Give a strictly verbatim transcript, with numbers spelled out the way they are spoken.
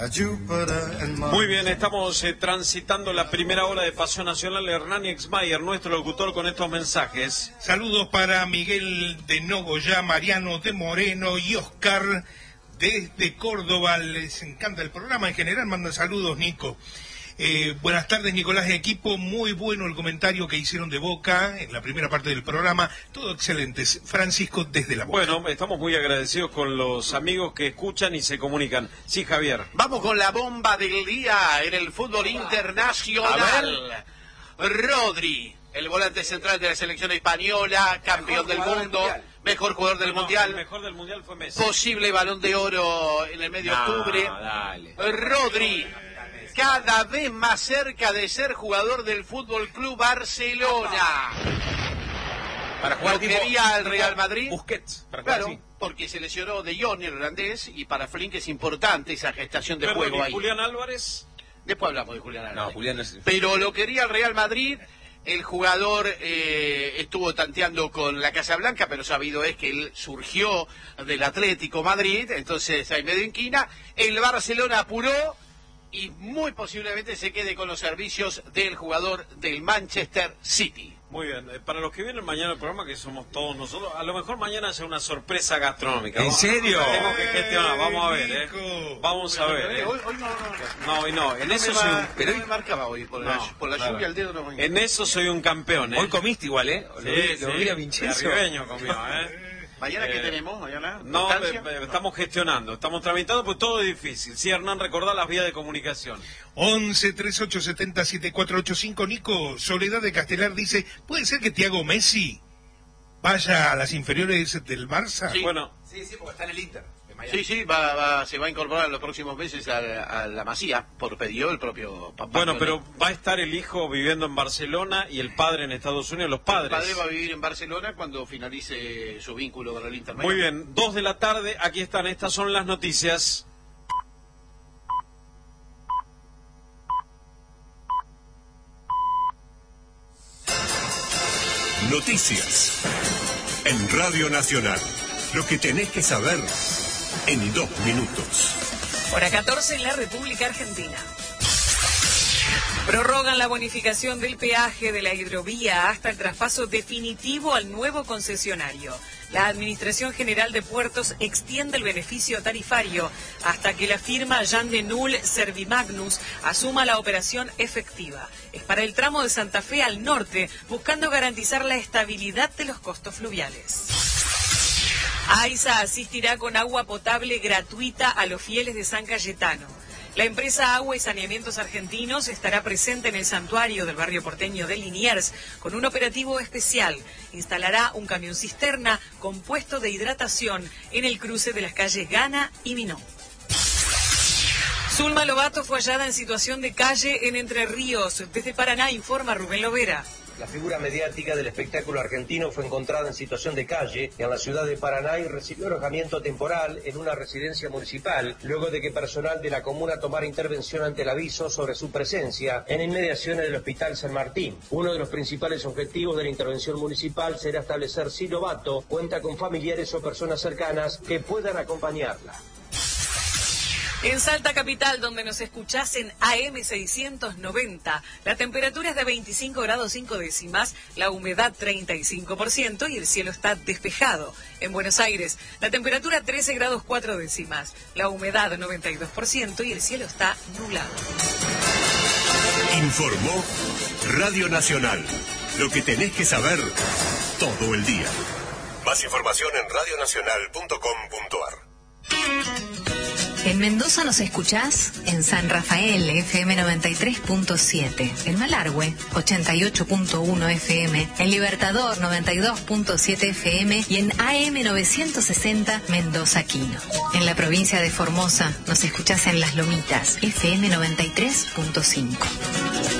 Muy bien, estamos eh, transitando la primera hora de Paseo Nacional. Hernán Exmayer, nuestro locutor, con estos mensajes. Saludos para Miguel de Nogoyá, Mariano de Moreno y Oscar desde Córdoba. Les encanta el programa. En general mandan saludos, Nico. Eh, buenas tardes, Nicolás de equipo. Muy bueno el comentario que hicieron de Boca en la primera parte del programa. Todo excelente. Francisco desde la Boca. Bueno, estamos muy agradecidos con los amigos que escuchan y se comunican. Sí, Javier. Vamos con la bomba del día en el fútbol internacional. Rodri, el volante central de la selección española, campeón del mundo, del mejor jugador del no, mundial. El mejor del mundial fue Messi. Posible balón de oro en el mes de no, octubre. Dale. Rodri, cada vez más cerca de ser jugador del Fútbol Club Barcelona. Para jugar Lo tipo, quería el Real Madrid. Busquets. Para claro, así. Porque se lesionó De Jong, el holandés, y para Flink es importante esa gestación de Perdón, juego ¿y ahí. Julián Álvarez? Después hablamos de Julián Álvarez. No, Julián es... Pero lo quería el Real Madrid. El jugador eh, estuvo tanteando con la Casa Blanca, pero sabido es que él surgió del Atlético Madrid, entonces hay medio inquina. El Barcelona apuró y muy posiblemente se quede con los servicios del jugador del Manchester City. Muy bien, eh, para los que vienen mañana al programa, que somos todos nosotros, a lo mejor mañana sea una sorpresa gastronómica. ¿En serio? Tenemos que gestionar, vamos a ver, ¿eh? Vamos a ver, ¿eh? Hoy, hoy no, no, no, hoy no, en no eso me soy va, un... Pero no me marcaba hoy, por la, no, por la claro. lluvia al dedo no me... En eso soy un campeón, ¿eh? Hoy comiste igual, ¿eh? Sí, lo vi, sí, lo vi a Vincenzo. arribeño comió, ¿eh? ¿Mañana eh, qué tenemos? ¿Mañana? No, eh, estamos gestionando, estamos tramitando, pues todo es difícil. Sí, Hernán, recordá las vías de comunicación. once, treinta y ocho, setenta, setenta y cuatro ochenta y cinco. Nico, Soledad de Castelar dice, ¿puede ser que Thiago Messi vaya a las inferiores del Barça? Sí. Bueno, Sí, sí, porque está en el Inter. Sí, sí, va, va, se va a incorporar en los próximos meses a, a la Masía, por pedido el propio papá. bueno, pero va a estar el hijo viviendo en Barcelona y el padre en Estados Unidos, los padres. El padre va a vivir en Barcelona cuando finalice su vínculo con el Inter. Muy bien, dos de la tarde, aquí están, estas son las noticias. Noticias en Radio Nacional. Lo que tenés que saber en dos minutos. Hora catorce en la República Argentina. Prorrogan la bonificación del peaje de la hidrovía hasta el traspaso definitivo al nuevo concesionario. La Administración General de Puertos extiende el beneficio tarifario hasta que la firma Jan de Null Servimagnus asuma la operación efectiva. Es para el tramo de Santa Fe al norte, buscando garantizar la estabilidad de los costos fluviales. AISA asistirá con agua potable gratuita a los fieles de San Cayetano. La empresa Agua y Saneamientos Argentinos estará presente en el santuario del barrio porteño de Liniers con un operativo especial. Instalará un camión cisterna con puesto de hidratación en el cruce de las calles Gana y Minó. Zulma Lobato fue hallada en situación de calle en Entre Ríos. Desde Paraná informa Rubén Lovera. La figura mediática del espectáculo argentino fue encontrada en situación de calle en la ciudad de Paraná y recibió alojamiento temporal en una residencia municipal, luego de que personal de la comuna tomara intervención ante el aviso sobre su presencia en inmediaciones del Hospital San Martín. Uno de los principales objetivos de la intervención municipal será establecer si Lobato cuenta con familiares o personas cercanas que puedan acompañarla. En Salta Capital, donde nos escuchás en A M seiscientos noventa, la temperatura es de veinticinco grados cinco décimas, la humedad treinta y cinco por ciento y el cielo está despejado. En Buenos Aires, la temperatura trece grados cuatro décimas, la humedad noventa y dos por ciento y el cielo está nublado. Informó Radio Nacional. Lo que tenés que saber todo el día. Más información en radio nacional punto com punto a r. En Mendoza nos escuchás en San Rafael, F M noventa y tres punto siete, en Malargüe, ochenta y ocho punto uno F M, en Libertador, noventa y dos punto siete F M y en A M novecientos sesenta Mendoza Quino. En la provincia de Formosa nos escuchás en Las Lomitas, F M noventa y tres punto cinco.